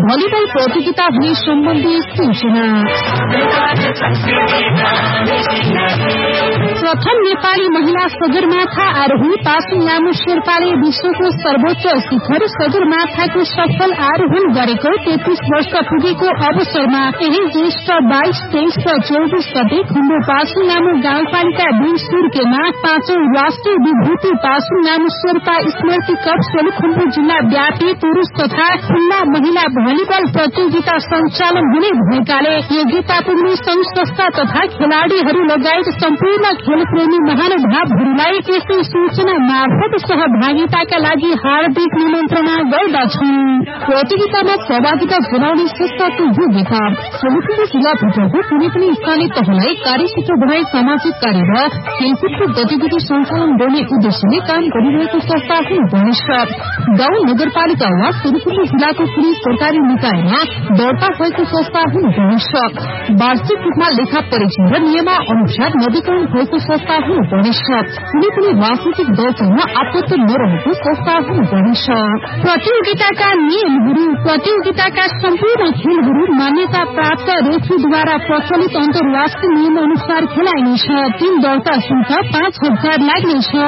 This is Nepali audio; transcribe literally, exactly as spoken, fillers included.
भलिबल प्रतियोगिता हुने सम्बन्धी सूचना। प्रथम नेपाली महिला सगरमाथा आरोही पासुङ लामो शेर्पाले विश्वको सर्वोच्च शिखर सगरमाथाको सफल आरोहण गरेको तेत्तीस वर्ष पुगेको अवसरमा यही ज्येष्ठ बाइस तेइस र चौबिस गते खुम्बु पासुङ लामो गाउँपालिका दुई सुर्केमा पाँचौं राष्ट्रिय विभूति पासुङ लामो शेर्पा स्मृति कप सोलुखुम्बु जिल्ला व्यापी पुरूष तथा खुल्ला महिला भलिबल प्रतियोगिता सञ्चालन हुने भएकाले योग्यता पुग्ने संघ संस्था तथा खेलाड़ीहरू लगायत सम्पूर्ण खेलप्रेमी महानुभावहरूलाई यसै सूचना मार्फत सहभागिताका लागि हार्दिक निमन्त्रणा गर्दछौं। प्रतियोगितामा सहभागिता जनाउने संस्थाको योग्यता सोलुखुम्बु जिल्लाभित्रको कुनै पनि स्थानीय तहलाई कार्यक्षेत्र बनाई सामाजिक कार्य र खेलकुदको गतिविधि सञ्चालन गर्ने उद्देश्यले काम गरिरहेको संस्था हुनुपर्नेछ। गाउँ नगरपालिका वा सोलुखुम्बु जिल्लाको कुनै सरकारी निकायमा दर्ता भएको संस्था हुनुपर्नेछ। वार्षिक रूपमा लेखा परीक्षण र नियम अनुसार नवीकरण भएको संस्था हुनुपर्नेछ। कुनै पनि राजनीतिक दलसँग आपत्ति नरहेको संस्था हुनुपर्नेछ। प्रतियोगिताका नियमहरू प्रतियोगिताका सम्पूर्ण खेलहरू मान्यता प्राप्त रेफ्रीद्वारा प्रचलित अन्तर्राष्ट्रिय नियम अनुसार खेलाइनेछ। टीम दर्ता शुल्क पाँच हजार लाग्नेछ।